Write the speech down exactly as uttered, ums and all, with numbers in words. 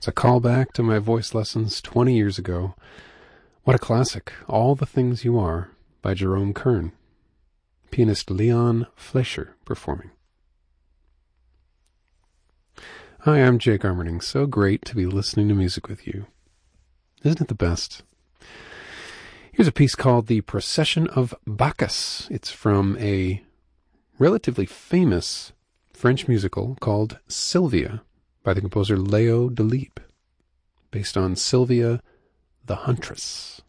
It's a callback to my voice lessons twenty years ago. What a classic, All the Things You Are by Jerome Kern. Pianist Leon Fleischer performing. Hi, I'm Jake Armerding. So great to be listening to music with you. Isn't it the best? Here's a piece called The Procession of Bacchus. It's from a relatively famous French musical called Sylvia by the composer Léo Delibes, based on Sylvia the Huntress.